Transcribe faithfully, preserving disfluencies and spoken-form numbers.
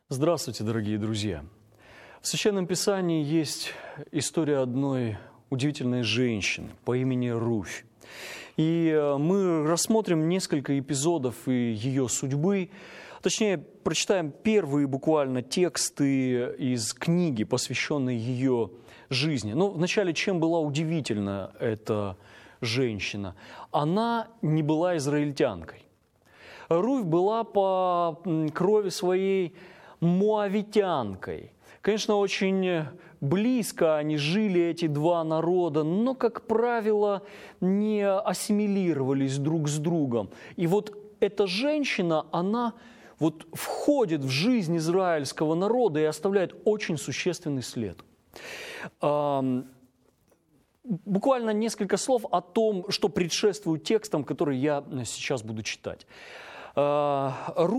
Здравствуйте, дорогие друзья! В Священном Писании есть история одной удивительной женщины по имени Руфь. И мы рассмотрим несколько эпизодов и ее судьбы, точнее, прочитаем первые буквально тексты из книги, посвященной ее жизни. Но вначале, чем была удивительна эта женщина? Она не была израильтянкой. Руфь была по крови своей моавитянкой. Конечно, очень близко они жили, эти два народа, но, как правило, не ассимилировались друг с другом. И вот эта женщина, она вот входит в жизнь израильского народа и оставляет очень существенный след. Буквально несколько слов о том, что предшествует текстам, которые я сейчас буду читать.